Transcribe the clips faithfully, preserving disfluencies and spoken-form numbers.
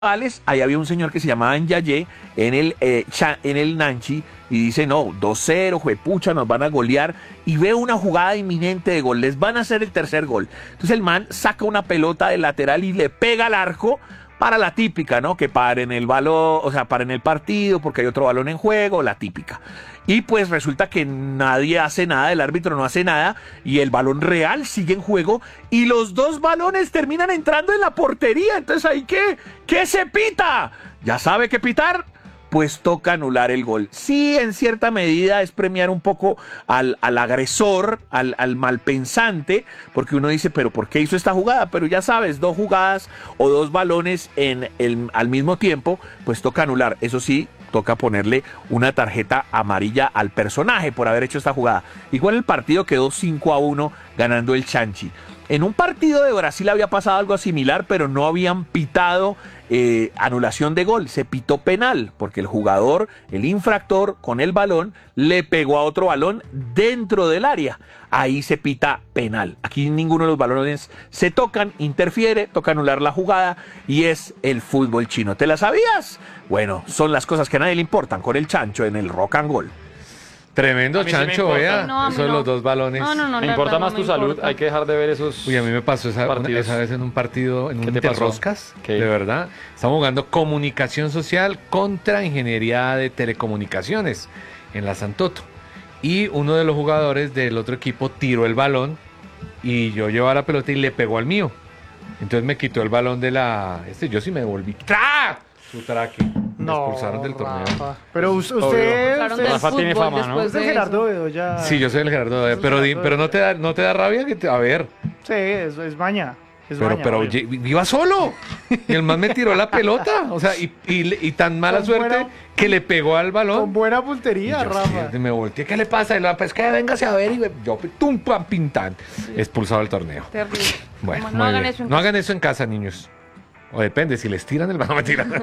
Alex, ahí había un señor que se llamaba Nyayé en el, eh, cha, en el Nanchi y dice, no, dos cero, juepucha, nos van a golear, y ve una jugada inminente de gol, les van a hacer el tercer gol. Entonces el man saca una pelota del lateral y le pega al arco para la típica, ¿no? Que paren el balón, o sea, paren el partido porque hay otro balón en juego, la típica. Y pues resulta que nadie hace nada, el árbitro no hace nada y el balón real sigue en juego y los dos balones terminan entrando en la portería. Entonces ahí, ¿qué? ¿Qué se pita? ¿Ya sabe qué pitar? Pues toca anular el gol. Sí, en cierta medida es premiar un poco al, al agresor, al, al malpensante, porque uno dice, pero ¿por qué hizo esta jugada? Pero ya sabes, dos jugadas o dos balones en el, al mismo tiempo, pues toca anular. Eso sí, toca ponerle una tarjeta amarilla al personaje por haber hecho esta jugada. Igual el partido quedó cinco a uno ganando el Chanchi. En un partido de Brasil había pasado algo similar, pero no habían pitado eh, anulación de gol, se pitó penal, porque el jugador, el infractor, con el balón, le pegó a otro balón dentro del área. Ahí se pita penal. Aquí ninguno de los balones se tocan, interfiere, toca anular la jugada y es el fútbol chino. ¿Te la sabías? Bueno, son las cosas que a nadie le importan con el chancho en el rock and roll. Tremendo chancho, sí vea. no, Esos no. los dos balones. No, no, no, Me importa más no tu me salud, importa. hay que dejar de ver esos. Uy, a mí me pasó esa, una, partidos. esa vez en un partido, en un ¿Qué te pasó? Interroscas, ¿Qué? de verdad. Estamos jugando comunicación social contra ingeniería de telecomunicaciones en la Santoto. Y uno de los jugadores del otro equipo tiró el balón y yo llevaba la pelota y le pegó al mío. Entonces me quitó el balón de la... Este, yo sí me devolví. ¡Tra! Su traque. Me No, expulsaron del torneo. Rafa. Pero us- Obvio. usted, Claro, usted del Rafa tiene fútbol fama, ¿no? después es de de Gerardo eso. Bedoya. Sí, yo soy el Gerardo. Eso es Pero, di- Gerardo pero no te da, no te da rabia que te... A ver... Sí, eso es maña. Es Pero, maña, pero obvio. lle- iba solo. Y el man me tiró la pelota. O sea, y, y, y tan mala Con suerte buena- que le pegó al Con balón. buena Y puntería, yo Rafa. sí, me volteé. ¿Qué le pasa? Y la pues que véngase a ver. Y me- yo, tum, pam, pintan. Expulsado del torneo. Terrible. Bueno, Como muy no hagan bien. eso en No casa. hagan eso en casa, niños. O depende, si les tiran el balón, me tiran.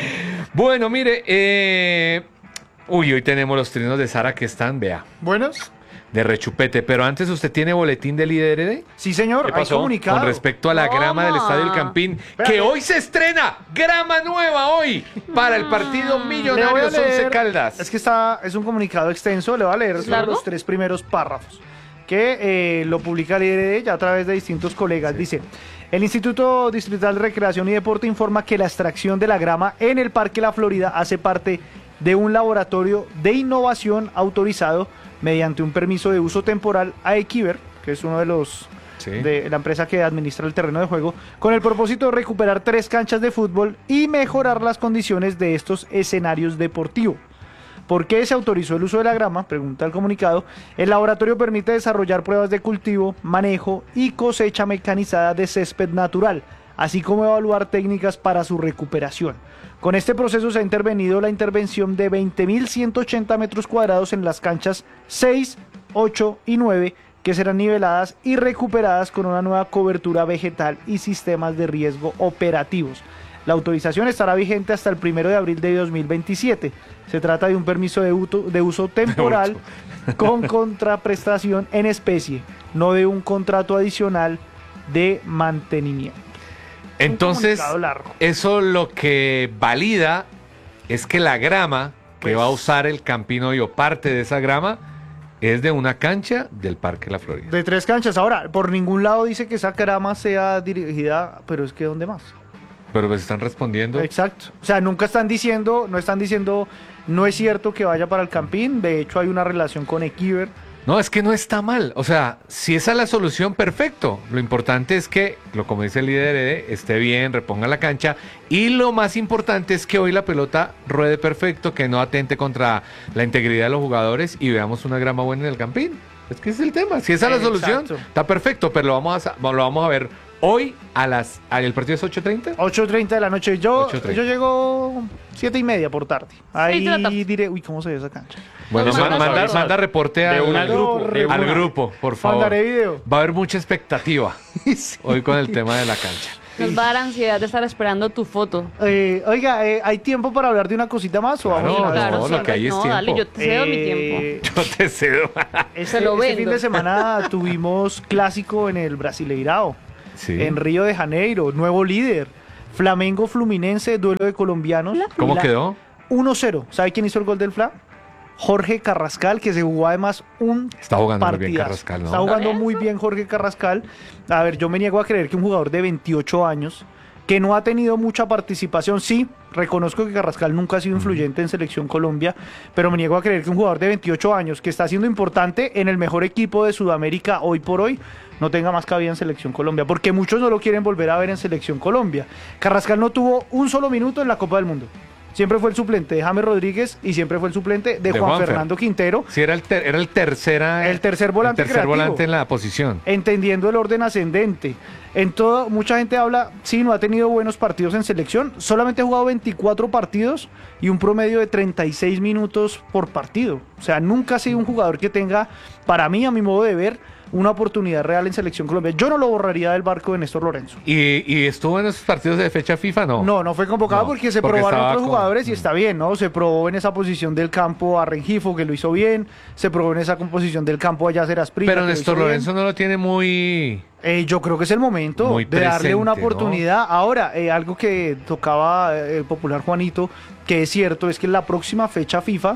Bueno, mire. Eh... Uy, hoy tenemos los trinos de Sara que están, vea, ¿Buenos? de rechupete. Pero antes, ¿usted tiene boletín del I D R D? Sí, señor. ¿Qué Hay pasó? comunicado. Con respecto a la ¿Cómo? grama del Estadio El Campín, que Espérate. hoy se estrena grama nueva hoy para el partido Le voy a Millonarios Once leer- Caldas. Es que está, es un comunicado extenso, le voy a leer solo largo? los tres primeros párrafos, que eh, lo publica el I R D ya a través de distintos colegas. Dice, el Instituto Distrital de Recreación y Deporte informa que la extracción de la grama en el Parque La Florida hace parte de un laboratorio de innovación autorizado mediante un permiso de uso temporal a Equiver, que es uno de los... Sí. de la empresa que administra el terreno de juego, con el propósito de recuperar tres canchas de fútbol y mejorar las condiciones de estos escenarios deportivos. ¿Por qué se autorizó el uso de la grama? Pregunta el comunicado. El laboratorio permite desarrollar pruebas de cultivo, manejo y cosecha mecanizada de césped natural, así como evaluar técnicas para su recuperación. Con este proceso se ha intervenido la intervención de veinte mil ciento ochenta metros cuadrados en las canchas seis, ocho y nueve, que serán niveladas y recuperadas con una nueva cobertura vegetal y sistemas de riesgo operativos. La autorización estará vigente hasta el primero de abril de dos mil veintisiete. Se trata de un permiso de, uto- de uso temporal con contraprestación en especie, no de un contrato adicional de mantenimiento. Entonces, comunicado largo. eso lo que valida es que la grama que Pues- va a usar el Campín hoy, o parte de esa grama, es de una cancha del Parque La Florida. De tres canchas. Ahora, por ningún lado dice que esa grama sea dirigida, pero es que ¿dónde más? Pero pues están respondiendo. Exacto. O sea, nunca están diciendo, no están diciendo, no es cierto que vaya para el Campín. De hecho, hay una relación con Equiver. No, es que no está mal. O sea, si esa es la solución, perfecto. Lo importante es que, lo como dice el líder, eh, esté bien, reponga la cancha. Y lo más importante es que hoy la pelota ruede perfecto, que no atente contra la integridad de los jugadores y veamos una grama buena en el Campín. Es que ese es el tema. Si esa es la solución, Exacto. está perfecto, pero lo vamos a, lo vamos a ver hoy a las... a- ¿El partido es ocho treinta? ocho treinta de la noche. Yo, ocho treinta. yo llego siete y media por tarde. Ahí de la tarde. diré, uy, ¿cómo se ve esa cancha? Bueno, Nos ma- vamos a manda, avisar. manda reporte De al, una al grupo, de al una. grupo, por favor. Mandaré video. Va a haber mucha expectativa hoy con el tema de la cancha. Nos va a dar ansiedad de estar esperando tu foto. Eh, oiga, eh, ¿hay tiempo para hablar de una cosita más o Claro, vamos de una vez? no, Claro, lo sí, que hay es no, tiempo. dale, yo te cedo mi tiempo. Eh, Yo te cedo. Este, Se lo este vendo. fin de semana tuvimos clásico en el Brasileirao, Sí. en Río de Janeiro, nuevo líder. Flamengo Fluminense, duelo de colombianos. ¿Cómo La- quedó? uno cero. ¿Sabe quién hizo el gol del Fla? Jorge Carrascal, que se jugó además un Está jugando muy bien partidazo. Carrascal, ¿no? Está jugando Lorenzo. muy bien Jorge Carrascal. A ver, yo me niego a creer que un jugador de veintiocho años, que no ha tenido mucha participación, sí, reconozco que Carrascal nunca ha sido influyente en Selección Colombia, pero me niego a creer que un jugador de veintiocho años, que está siendo importante en el mejor equipo de Sudamérica hoy por hoy, no tenga más cabida en Selección Colombia, porque muchos no lo quieren volver a ver en Selección Colombia. Carrascal no tuvo un solo minuto en la Copa del Mundo. Siempre fue el suplente de James Rodríguez y siempre fue el suplente de, De Juan Juanfer. Fernando Quintero, Sí, era el, ter- era el tercera... El tercer volante el tercer creativo. volante en la posición. entendiendo el orden ascendente. En todo, mucha gente habla, sí, no ha tenido buenos partidos en selección, solamente ha jugado veinticuatro partidos y un promedio de treinta y seis minutos por partido. O sea, nunca ha sido un jugador que tenga, para mí, a mi modo de ver, una oportunidad real en Selección Colombia. Yo no lo borraría del barco de Néstor Lorenzo. ¿Y, y estuvo en esos partidos de fecha FIFA, no? No, no fue convocado No, porque se porque probaron estaba otros con- jugadores y Mm. está bien, ¿no? Se probó en esa posición del campo a Rengifo, que lo hizo bien, se probó en esa composición del campo a Yacer Asprilla, Pero que lo Néstor hizo bien. Lorenzo no lo tiene muy... Eh, yo creo que es el momento Muy de darle una presente, oportunidad. Ahora, eh, algo que tocaba eh, el popular Juanito, que es cierto, es que la próxima fecha FIFA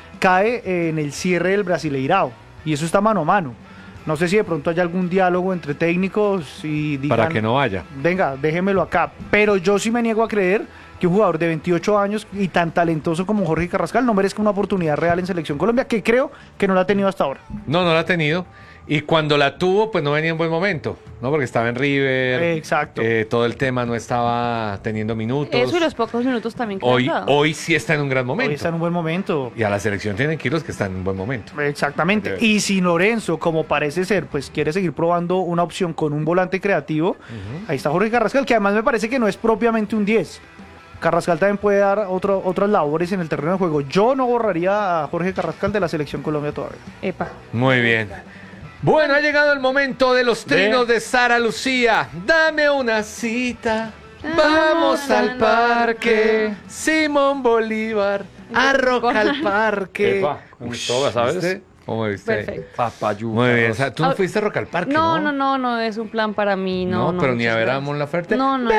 cae eh, en el cierre del Brasileirao y eso está mano a mano. No sé si de pronto hay algún diálogo entre técnicos y digan, Para que no vaya. venga, déjemelo acá. Pero yo sí me niego a creer que un jugador de veintiocho años y tan talentoso como Jorge Carrascal no merezca una oportunidad real en Selección Colombia, que creo que no la ha tenido hasta ahora. No, no la ha tenido. Y cuando la tuvo, pues no venía en buen momento, ¿no? Porque estaba en River. Eh, exacto. eh, todo el tema no estaba teniendo minutos. Eso y los pocos minutos también que hoy, le han dado. hoy sí está en un gran momento. Hoy está en un buen momento. Y a la selección tienen que ir los que están en un buen momento. Exactamente. Ok. Y si Lorenzo, como parece ser, pues quiere seguir probando una opción con un volante creativo, ahí está Jorge Carrascal, que además me parece que no es propiamente un diez. Carrascal también puede dar otro, otras labores en el terreno de juego. Yo no borraría a Jorge Carrascal de la Selección Colombia todavía. Epa. Muy bien. Bueno, ha llegado el momento de los trinos de Sara Lucía. Dame una cita. Vamos al parque. Simón Bolívar. A Rock al Parque. Epa, con toga, ¿sabes? ¿Viste? ¿Cómo viste? Perfecto. Papayú. Muy bien. O sea, tú no Ah, fuiste a Rock al Parque, No, ¿no? no, no, no es un plan para mí, no. No, pero ni a muchas ver a gracias. Mon Laferte. No, no.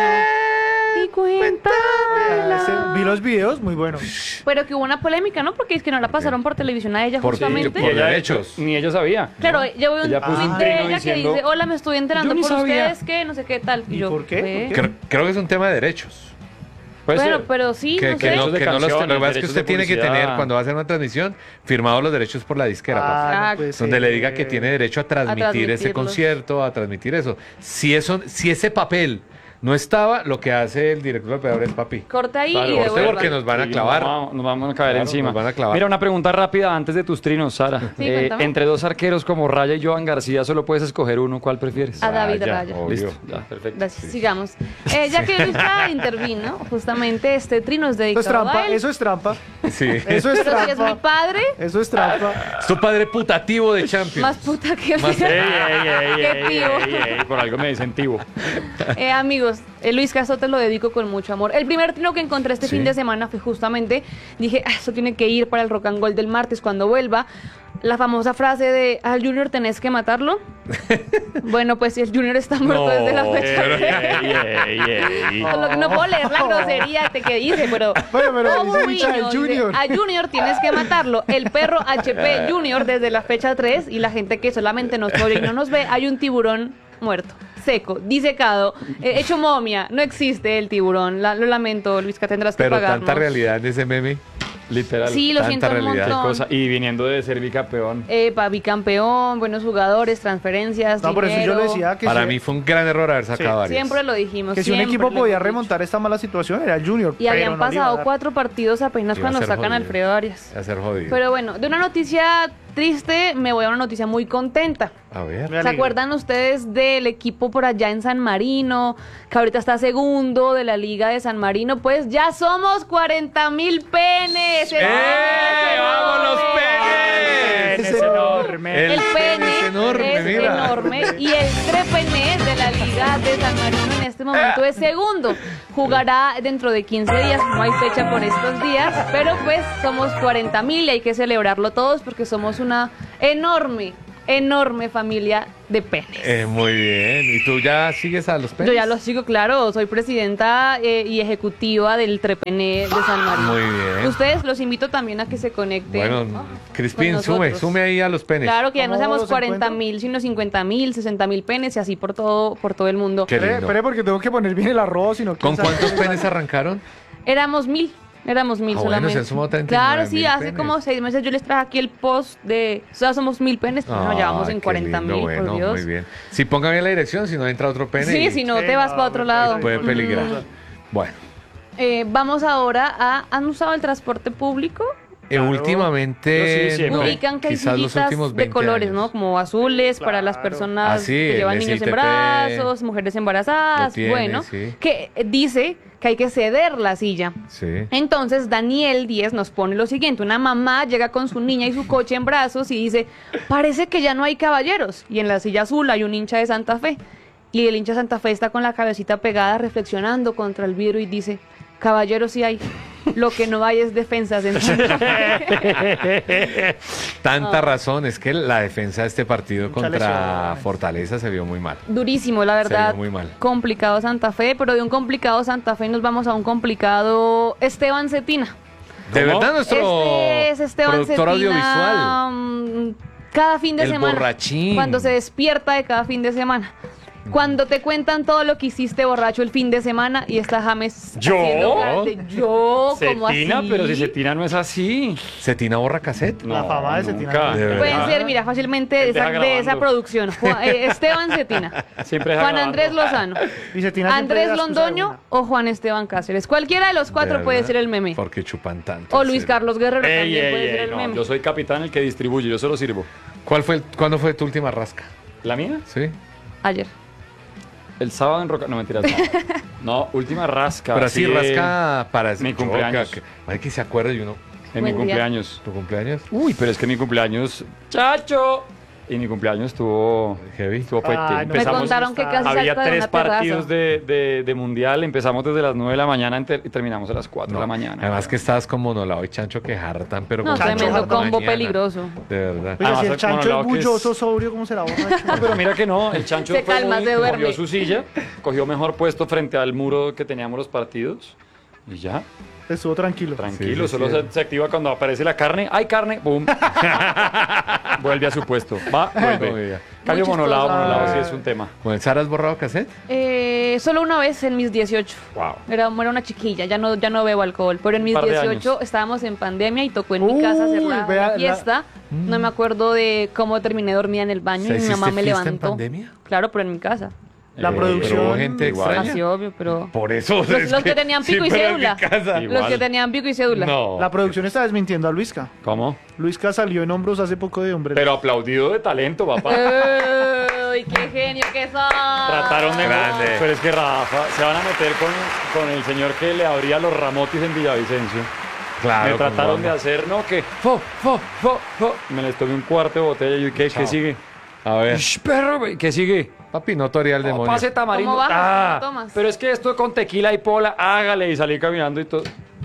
Y Ah, ese- cuéntamela. vi los videos, muy bueno. Pero que hubo una polémica, ¿no? Porque es que no la pasaron por televisión a ella Por- justamente. por derechos. Ni ella sabía. Claro, yo veo un Ella puso tweet un de trino ella diciendo, que dice, hola, me estoy enterando "Yo ni por sabía". ustedes que no sé qué tal. ¿Y yo, por qué? "Ve". ¿Por qué? Creo, creo que es un tema de derechos. Puede Bueno, ser. pero sí, que, no que sé. no, Derechos de que no los, lo que canciones, pasa es que derechos usted de tiene que publicidad. tener, cuando va a hacer una transmisión, firmados los derechos por la disquera. papá. Ah, Ah, puede Donde le diga ser. que tiene derecho a transmitir ese transmitirlos. concierto, a transmitir eso. Si eso, si ese papel no estaba, lo que hace el director de operadores, papi. Corta ahí Claro, y corte devuelva. porque nos van a Sí, clavar. Nos vamos, nos vamos a caer Claro, encima. nos van a clavar. Mira, una pregunta rápida antes de tus trinos, Sara. Sí, Eh, cuéntame. entre dos arqueros como Raya y Joan García, solo puedes escoger uno. ¿Cuál prefieres? A David Raya, Raya. obvio. Listo, ya, perfecto. Gracias, sigamos. Eh, ya que Luisa intervino, justamente este trino es Eso es dedicado trampa, a él. eso es trampa. Sí. Eso es Pero si es mi trampa. padre, Eso es trampa. Es tu padre putativo de Champions. más puta que Más- Ey, ey, ey, Qué ey, tío. ey, ey, por algo me dicen tivo. Eh, amigos, eh, Luis Castro te lo dedico con mucho amor. El primer trino que encontré este Sí. fin de semana fue justamente, dije, ah, esto tiene que ir para el rock and roll del martes cuando vuelva. La famosa frase de, al Junior tenés que matarlo. Bueno, pues el Junior está muerto No, desde la fecha. pero- Ey, ey, ey. Solo que no puedo leer la grosería te- que dice, pero... Bueno, pero como dice hincha del niño, dice, Junior. a Junior tienes que matarlo. El perro H P Junior desde la fecha tres y la gente que solamente nos oye y no nos ve, hay un tiburón muerto, seco, disecado, eh, hecho momia. No existe el tiburón. La- lo lamento, Luisca, tendrás que Pero pagarnos. tanta realidad en ese meme. Literal. Sí, lo tanta siento un realidad. montón. Cosa- Y viniendo de ser bicampeón. Epa, bicampeón, buenos jugadores, transferencias, No, por eso yo dinero. le decía que, Para si, mí fue un gran error haber sacado Sí. varias. Siempre lo dijimos. que si un siempre equipo lo podía hemos dicho. remontar esta mala situación era el Junior. Y habían pero no le iba a pasado dar. cuatro partidos apenas Iba a cuando ser sacan a jodido. Alfredo Arias. A ser jodido. Pero bueno, de una noticia triste me voy a una noticia muy contenta. a ver. Me ¿Se alegro. acuerdan ustedes del equipo por allá en San Marino, que ahorita está segundo de la Liga de San Marino? Pues ya somos cuarenta mil penes. ¡Eh! ¡Vamos los penes! Es enorme. El, El pene pene es enorme, es mira. enorme y el trepené de la Liga de San Marino en este momento es segundo. Jugará dentro de quince días, no hay fecha por estos días, pero pues somos cuarenta mil y hay que celebrarlo todos porque somos una enorme enorme familia de penes. Eh, muy bien. ¿Y tú ya sigues a los penes? Yo ya lo sigo, claro, soy presidenta eh, y ejecutiva del Trepené de San Marino. Muy bien. Ustedes los invito también a que se conecten. Bueno, Crispín, con sume, nosotros. sume ahí a los penes. Claro que ya no ¿Cómo seamos los cuarenta encuentro? mil, sino cincuenta mil, sesenta mil penes y así por todo, por todo el mundo. Qué Espere, lindo. espere, porque tengo que poner bien el arroz, sino ¿Con cuántos penes arrancaron? Éramos mil. Éramos mil Ah, bueno, solamente. se han sumado treinta y nueve Claro, sí, mil hace penes. como seis meses yo les traje aquí el post de. O sea, somos mil penes, pero no, ya vamos Ah, en qué cuarenta lindo, mil, bueno, por Dios. muy bien. Si ponga bien la dirección, si no entra otro pene. Sí, y si no Sí, te vas no, para otro me lado. puede peligrar. Mm. Bueno, Eh, vamos ahora a. ¿Han usado el transporte público? eh, Claro. últimamente, Yo sí, siempre. no, Ubican que hay quizás los sillitas últimos de veinte colores, años. ¿no? Como azules para las Claro. personas Ah, sí, que llevan el niños en S I T P. brazos, mujeres embarazadas. Lo tiene, bueno, sí. que eh, dice que hay que ceder la silla. Sí. Entonces Daniel Díez nos pone lo siguiente: una mamá llega con su niña y su coche en brazos y dice, parece que ya no hay caballeros, y en la silla azul hay un hincha de Santa Fe, y el hincha de Santa Fe está con la cabecita pegada reflexionando contra el vidrio y dice, caballeros sí hay, lo que no hay es defensas en Santa Fe. Tanta Ah. razón, es que la defensa de este partido Mucha contra lesión. Fortaleza se vio muy mal. Durísimo, la verdad. Se vio muy mal. Complicado Santa Fe, pero de un complicado Santa Fe nos vamos a un complicado Esteban Cetina. De ¿Cómo? verdad, nuestro Este es Esteban productor Cetina, audiovisual. mm, cada fin de El semana. borrachín. Cuando se despierta de cada fin de semana. Cuando te cuentan todo lo que hiciste borracho el fin de semana y está James ¿Yo? haciendo cara de, yo, como así. Cetina, pero si Cetina no es así. Cetina borra cassette. La fama de Cetina. nunca. De verdad. Pueden ser, mira, fácilmente de Él esa, deja de esa grabando. producción. Juan- eh, Esteban Cetina, Siempre deja Juan grabando. Andrés Lozano, Y Cetina siempre Andrés da excusa de Londoño una. o Juan Esteban Cáceres. Cualquiera de los cuatro ¿De puede verdad? ser el meme. Porque chupan tanto. O en Luis serio. Carlos Guerrero Ey, también ey, puede ser ey, el no, meme. yo soy capitán el que distribuye, yo se lo sirvo. ¿Cuál fue, el- ¿Cuándo fue tu última rasca? ¿La mía? Sí. Ayer. El sábado en Roca... No, mentiras, no. No, última rasca. Pero así, de- rasca para mi cumpleaños. Que, que, que se acuerde y uno. En Buen mi día. cumpleaños. ¿Tu cumpleaños? Uy, pero es que mi cumpleaños... ¡Chacho! Y mi cumpleaños estuvo... Heavy. Estuvo fuerte. Ay, no. Me Empezamos... contaron que casi Había salta de tres una terraza. partidos de, de, de mundial. Empezamos desde las nueve de la mañana enter- y terminamos a las cuatro No, de la mañana. Además que estabas con Monolao y Chancho que jartan, pero No, con Chancho tremendo Harta combo mañana. peligroso. De verdad. Oiga, si Además, el chancho Monolao es que es- bulloso, sobrio, ¿cómo será borracho? No, pero mira que no, el Chancho Se fue calma, muy- se duerme. cogió su silla, cogió mejor puesto frente al muro que teníamos los partidos y ya, Estuvo tranquilo. tranquilo, Sí, sí, solo sí. Se, se activa cuando aparece la carne, ¡hay carne! ¡Bum! Vuelve a su puesto, va, vuelve. Oiga. Cambio Muy monolado, chistoso. monolado sí es un tema. Bueno, ¿Sara has borrado cassette? Eh, solo una vez en mis dieciocho. Wow. Era, era una chiquilla, ya no, ya no bebo alcohol. Pero en mis par de dieciocho años. estábamos en pandemia y tocó en mi casa hacer Uy, la, vea, la la- fiesta. No me acuerdo de cómo terminé dormida en el baño O sea, y mi mamá ¿hiciste me fiesta en levantó. pandemia? Claro, pero en mi casa. La Eh, producción- Pero hubo gente igual. extraña. Así obvio, pero. Por eso. Los, es los que, tenían sí, pico y pero en cédula. mi casa. Igual. Los que tenían pico y cédula. No. La producción está desmintiendo a Luisca. ¿Cómo? Luisca salió en hombros hace poco de hombre. Pero aplaudido de talento, papá. ¡Ay, qué genio que sos! Trataron de... Grande. Pero es que Rafa, se van a meter con, con el señor que le abría los ramotis en Villavicencio. Claro. Me trataron con de Juanma. hacer, no, que fo, fo, fo, fo. Me les tomé un cuarto de botella y yo, ¿qué, Chao. ¿qué sigue? A ver. Shh, perro, güey, ¿qué sigue? Papi, no toría el Oh, demonio. pase tamarindo. ¿Cómo bajas? Ah, ¿Cómo tomas? pero es que esto con tequila y pola, hágale. Y salí caminando y todo.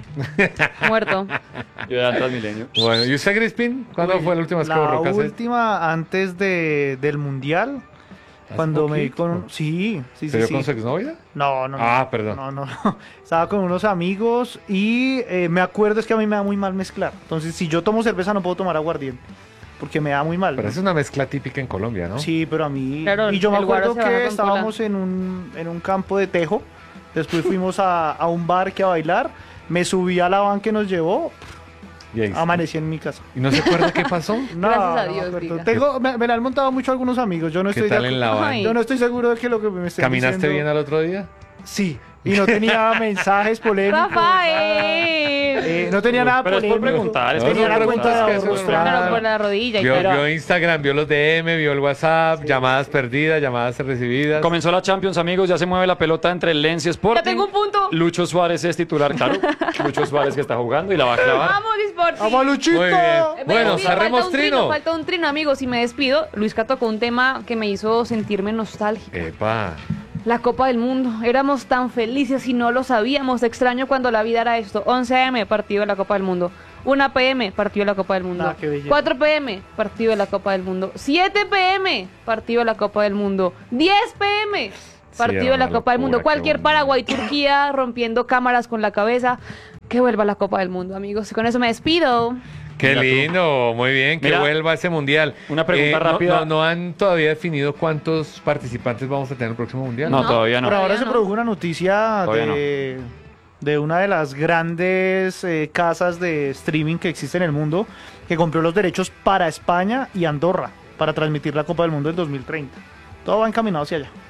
Muerto. Yo era Transmilenio. Bueno, ¿y usted, Crispin? ¿Cuándo Uy, fue la última vez que La borró cassette? última antes de, del mundial. ¿Hace Cuando me di poquito? con... Sí, sí, ¿Se sí. dio sí. con su exnovia? No, no, no. Ah, perdón. No, no, no. Estaba con unos amigos y eh, me acuerdo es que a mí me da muy mal mezclar. Entonces, si yo tomo cerveza no puedo tomar aguardiente. Porque me da muy mal. Pero es una mezcla típica en Colombia, ¿no? Sí, pero a mí... Claro, y yo me el guaro acuerdo se baja que con estábamos en un, en un campo de tejo. Después fuimos a, a un bar que a bailar. Me subí a la van que nos llevó. Y, ahí- Amanecí en mi casa. ¿Y no se acuerda qué pasó? No, Gracias a no me Dios, acuerdo. diga. Tengo, me, me la han montado mucho algunos amigos. Yo no ¿Qué estoy tal de en acu- la van? Ay. Yo no estoy seguro de que lo que me estén ¿Caminaste diciendo- bien al otro día? Sí. Y no tenía mensajes polémicos. Rafael. Eh, no tenía nada Pero es por polémico. preguntar, es No, por tenía la preguntas cuenta que de eso ahorros no- clara. Claro, por la rodilla y Vio, tal. Era- vio Instagram, vio los D M, vio el WhatsApp, llamadas perdidas, llamadas recibidas. Comenzó la Champions, amigos. Ya se mueve la pelota entre el Lens y Sporting. Ya tengo un punto. Lucho Suárez es titular, claro. Lucho Suárez que está jugando y la va a clavar. Vamos, Sporting. ¡Vamos, Luchito! Muy bien. Eh, me Bueno, despido, cerremos falta un trino. Falta un trino, amigos, y me despido. Luisca tocó un tema que me hizo sentirme nostálgica. Epa. La Copa del Mundo. Éramos tan felices y no lo sabíamos. Extraño cuando la vida era esto. once a eme, partido de la Copa del Mundo. una pe eme, partido de la Copa del Mundo. Ah, qué belleza. cuatro pe eme, partido de la Copa del Mundo. siete pe eme, partido de la Copa del Mundo. diez pe eme, partido era de la una Copa del Mundo. locura, qué Cualquier bonito. Paraguay-Turquía rompiendo cámaras con la cabeza. Que vuelva la Copa del Mundo, amigos. Con eso me despido. Qué Mira tú. lindo, muy bien, que Mira, vuelva ese mundial. una pregunta no- rápida. No, no han todavía definido cuántos participantes vamos a tener en el próximo mundial. No, No. todavía no. Por ahora Todavía se no. produjo una noticia Todavía de, de una de las grandes eh, casas de streaming que existe en el mundo que compró los derechos para España y Andorra para transmitir la Copa del Mundo del dos mil treinta. Todo va encaminado hacia allá.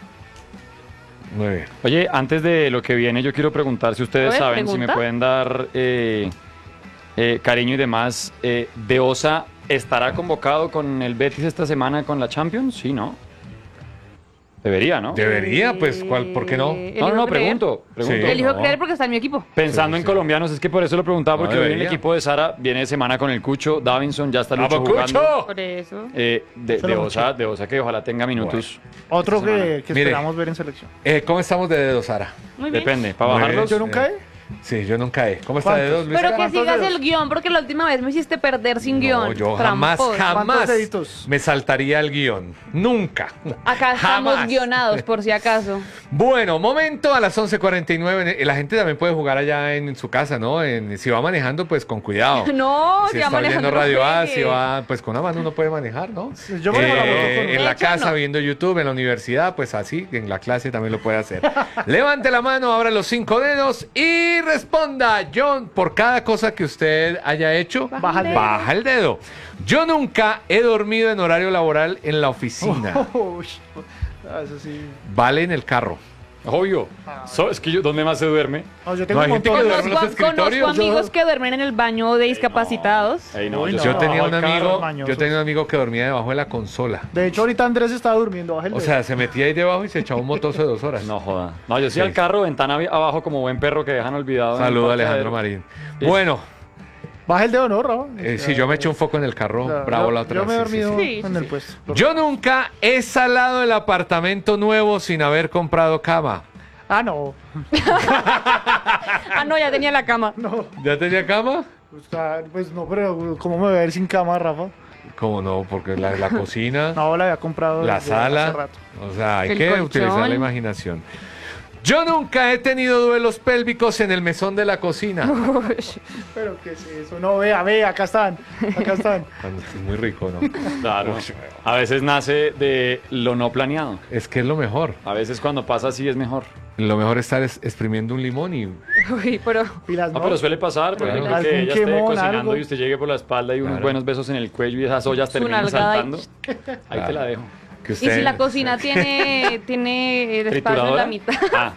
Muy bien. Oye, antes de lo que viene, yo quiero preguntar si ustedes A ver, saben, si pregunta. me pueden dar eh, eh, cariño y demás. Eh, ¿De Osa estará convocado con el Betis esta semana con la Champions? Sí, ¿no? Debería, ¿no? Debería, pues, ¿cuál, ¿por qué no? Eh, No, no, no, elijo creer. pregunto. pregunto. Sí. Elijo No. creer porque está en mi equipo. Pensando Sí, en sí. colombianos, es que por eso lo preguntaba, No, porque hoy el debería. equipo de Sara viene de semana con el Cucho, Davinson, ya está Lucho ¡Vamos, jugando. Cucho! Por eso. Eh, de, Se de lo Osa, de Osa que ojalá tenga minutos. Otro esta semana. que, que Mire. esperamos ver en selección. Eh, ¿Cómo estamos de dedos, Sara? Muy bien. Depende, para Muy bajarlos. bien. ¿Yo nunca he? Sí, yo nunca he. ¿Cómo está ¿Cuántos? dedos, Luis? Pero que ¿Cuántos sigas dedos? el guión, porque la última vez me hiciste perder sin No, guión. yo jamás, Tramposo. jamás ¿Cuántos deditos? me saltaría el guión. Nunca. Acá estamos Jamás. guionados, por si acaso. Bueno, momento a las once cuarenta y nueve. La gente también puede jugar allá en su casa, ¿no? En- si va manejando, pues con cuidado. No, si si va está oyendo manejando, no Radio A, juegue. si va, pues con una mano uno puede manejar, ¿no? Yo manejo la moto con- en De la hecho, casa no. viendo YouTube, en la universidad, pues así, en la clase también lo puede hacer. Levante la mano, abra los cinco dedos y responda. John, por cada cosa que usted haya hecho, Baja el dedo. baja el dedo. Yo nunca he dormido en horario laboral en la oficina. Uy, ah, eso sí. Vale en el carro. Obvio. So- es que yo, ¿dónde más se duerme? No, yo tengo No, un hay gente montón que de duerme en los Conozco, conozco escritorios. amigos que duermen en el baño de discapacitados. Ey, no, Uy, yo Yo No, tenía un carros amigo, mañosos. yo tenía un amigo que dormía debajo de la consola. De hecho, ahorita Andrés estaba durmiendo. Baja el O dedo. sea, se metía ahí debajo y se echaba un motoso de dos horas. No joda. No, yo sí, Sí. al carro, ventana abi- abajo como buen perro que dejan olvidado. en el Saludo a parqueadero. Alejandro Marín. Sí. Bueno, Baja el dedo, ¿no, Rafa? eh, si yo me eché un foco en el carro, Ya, bravo yo- la otra Yo me he vez, sí, sí, dormido sí. Sí, en sí, el sí. puesto. Yo nunca he salado el apartamento nuevo sin haber comprado cama. Ah, no. Ah, no, ya tenía la cama. No. ¿Ya tenía cama? O sea, pues no, pero ¿cómo me voy a ver sin cama, Rafa? ¿Cómo no? Porque la, la cocina, No, la había comprado la desde hace sala. rato. O sea, hay El que colchón. utilizar la imaginación. Yo nunca he tenido duelos pélvicos en el mesón de la cocina. Pero ¿qué es eso? No, vea, vea, acá están. Acá están. Cuando es muy rico, ¿no? Claro. A veces nace de lo no planeado. Es que es lo mejor. A veces cuando pasa así es mejor. Lo mejor es estar es- exprimiendo un limón y Uy, pero Pilas, No, no. pero suele pasar, por Claro. ejemplo, que Algún ella esté quemón, cocinando algo. y usted llegue por la espalda y unos Claro. buenos besos en el cuello y esas ollas Su terminan nalgada y- saltando. Ahí te la dejo. que y usted si la cocina tiene, tiene el espacio en ¿Trituradora? la mitad. Ah,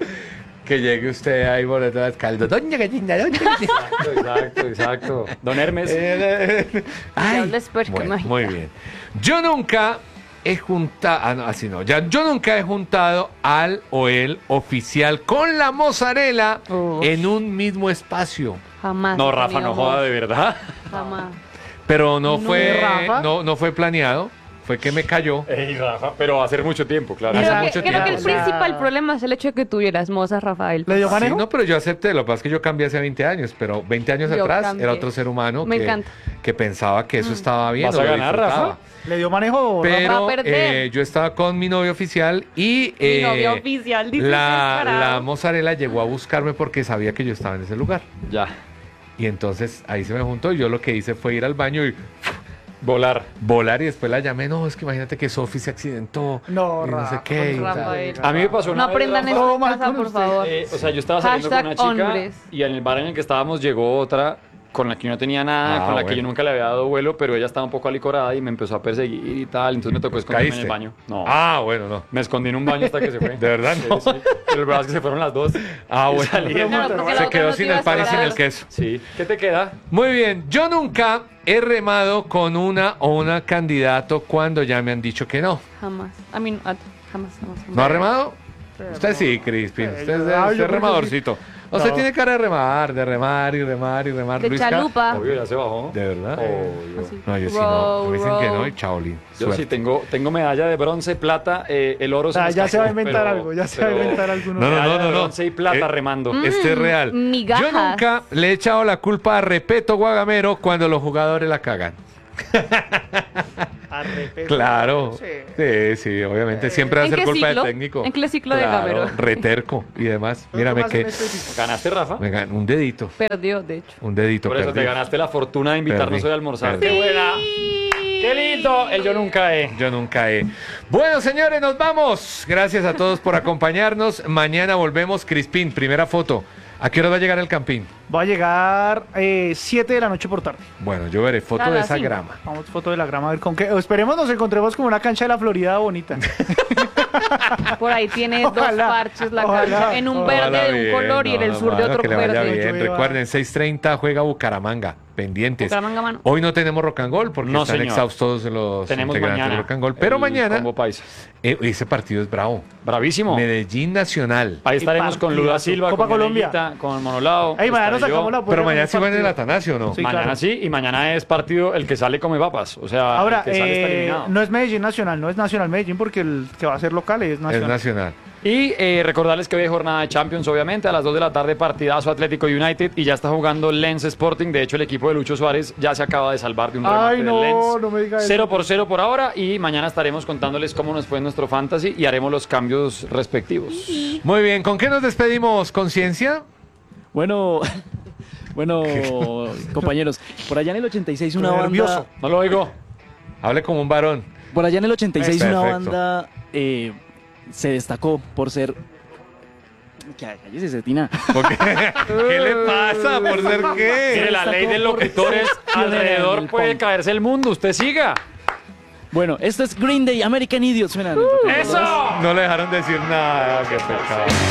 que llegue usted ahí por detrás caldo. Doña gallina, doña gallina. exacto, exacto, exacto. Don Hermes. Eh, Ay, Ya les puerco, bueno, imagínate. muy bien. Yo nunca he juntado, ah, no, así no, ya, yo nunca he juntado al o el oficial con la mozzarella Uf. en un mismo espacio. Jamás. No, he Rafa, tenido no joda de verdad. Jamás. Pero no, No, fue, Rafa. no, no fue planeado, fue que me cayó. Ey, Rafa, pero va a ser mucho tiempo, claro. Hace Creo que, mucho creo que el tiempo. principal problema es el hecho de que tuvieras mozas, Rafael. ¿Le dio Sí, manejo? no, pero yo acepté, lo que pasa es que yo cambié hace veinte años, pero veinte años Yo atrás cambié. era otro ser humano Me que, encanta. que pensaba que eso estaba bien. ¿Vas o a lo ganar, disfrutaba. Rafa? ¿Le dio manejo, Rafa? Va Pero a perder. eh, yo estaba con mi novio oficial y Mi eh, novio oficial, dice la, desesperado. la mozzarella llegó a buscarme porque sabía que yo estaba en ese lugar. Ya. Y entonces ahí se me juntó y yo lo que hice fue ir al baño y Volar. volar y después la llamé. No, es que imagínate que Sofi se accidentó. No, y no sé Rafa, qué. y con tal. Rafael. A mí me pasó No una vez, aprendan Rafa, eso Todo en mal casa, con por usted. favor. Eh, o sea, yo estaba saliendo con una Hashtag chica hombres. y en el bar en el que estábamos llegó otra con la que yo no tenía nada, Ah, con la que bueno. yo nunca le había dado vuelo, pero ella estaba un poco alicorada y me empezó a perseguir y tal, entonces me tocó esconderme en ¿Caíste? el baño. No, Ah, bueno, no. me escondí en un baño hasta que se fue. ¿De verdad no? Sí, sí. Pero el verdad es que se fueron las dos. Ah, Y bueno. salí. Claro, porque la Se otra quedó no sin te iba el a pan y sin esperar. el queso. Sí. ¿Qué te queda? Muy bien, yo nunca he remado con una o una candidato cuando ya me han dicho que no. Jamás. A mí no. ah, Jamás, jamás, jamás. ¿No ha remado? Usted sí, Crispin. Usted es, Ah, usted yo es creo que remadorcito. Usted No. tiene cara de remar, de remar y remar y remar. De Luisca, chalupa. Obvio, ya se bajó. ¿De verdad? Obvio. Así. No, yo sí no. Row, Me dicen que row. no y chaolín. Yo Suerte. sí tengo, tengo medalla de bronce, plata, eh, el oro se Ah, me ya se va a escapó, inventar pero- algo, ya se va a pero inventar alguno. No, no, medalla no, no, de no. bronce y plata Eh, remando. Este es real. migajas. Yo nunca le he echado la culpa a Repeto Guagamero cuando los jugadores la cagan. Arrepeto. Claro. Sí. Sí, sí, obviamente. Siempre va a ¿En ser qué culpa ciclo? del técnico. ¿En qué ciclo de Claro, Gamero? reterco y demás. Pero Mírame más que en específico. ¿Ganaste, Rafa? me gan- un dedito. Perdió, de hecho. Un dedito. Por eso perdí. te ganaste la fortuna de invitarnos Perdí. hoy a almorzar. Perdí. ¡Qué buena! ¡Qué lindo! El Yo Nunca He. Yo nunca he. Bueno, señores, nos vamos. Gracias a todos por acompañarnos. Mañana volvemos. Crispín, primera foto. ¿A qué hora va a llegar el Campín? Va a llegar siete de la noche por tarde. Bueno, yo veré foto A de las esa cinco. grama. Vamos, foto de la grama, a ver con qué. Esperemos nos encontremos como una cancha de la Florida bonita. Por ahí tiene Ojalá, dos parches la ojalá, cancha. En un ojalá verde de un bien, color y en el no, sur de mano, otro que le vaya verde. bien. Llueva. Recuerden, seis treinta juega Bucaramanga. Pendientes. Bucaramanga, mano. Hoy no tenemos rock and roll porque No, están señor. exhaustos los Tenemos integrantes mañana. de rock and roll. Pero el mañana Combo Paisa. eh, ese partido es bravo. Bravísimo. Medellín Nacional. Ahí estaremos con Luda partidazo. Silva, Copa con Colombia. Miguelita, con Monolao. Ey, mañana nos estaré yo. sacamos la Pero puerta mañana con sí un van en el partido. Atanasio, ¿no? Sí, Mañana claro. sí, y mañana es partido el que sale come papas. O sea, Ahora, el que sale está eh, eliminado. no es Medellín Nacional, no es Nacional Medellín porque el que va a ser local es Es Nacional. Nacional. Y eh, recordarles que hoy hay jornada de Champions, obviamente, a las dos de la tarde, partidazo Atlético United, y ya está jugando Lens Sporting. De hecho, el equipo de Lucho Suárez ya se acaba de salvar de un remate Ay, no, del Lens. no me diga eso. Cero por cero por ahora, y mañana estaremos contándoles cómo nos fue en nuestro fantasy y haremos los cambios respectivos. Muy bien, ¿con qué nos despedimos? ¿Conciencia? Bueno, bueno, compañeros, por allá en el ochenta y seis una banda, Nervioso. No lo oigo. Hable como un varón. por allá en el ochenta y seis una Perfecto. banda eh, se destacó por ser, ¿qué cállese, Cetina? Porque- ¿Qué le pasa? ¿Por ser Mire, qué? la ley de Destacó por locutores ser pionera en alrededor el puede punk. caerse el mundo. Usted siga. Bueno, esto es Green Day, American Idiot, suena en el rock and roll. ¡Eso! No le dejaron decir nada. Qué pecado.